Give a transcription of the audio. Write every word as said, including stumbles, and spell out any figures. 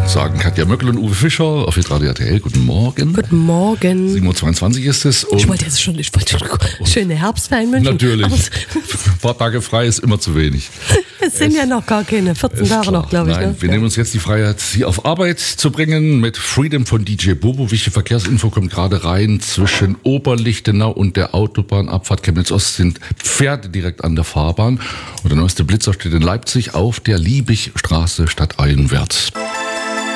sagen Katja Möckel und Uwe Fischer auf Radio R T L. Guten Morgen. Guten Morgen. sieben Uhr zweiundzwanzig ist es. Ich wollte jetzt schon, ich wollte schöne Herbstferien wünschen. Natürlich. Ein paar Tage frei ist immer zu wenig. Es sind es ja noch gar keine, vierzehn Tage noch, glaube ich. Nein, ne? wir nehmen uns jetzt die Freiheit, Sie auf Arbeit zu bringen mit Freedom von D J Bobo. Wichtige Verkehrsinfo kommt gerade rein. Zwischen Oberlichtenau und der Autobahnabfahrt Chemnitz-Ost sind Pferde direkt an der Fahrbahn. Und der neueste Blitzer steht in Leipzig auf der Liebigstraße stadteinwärts.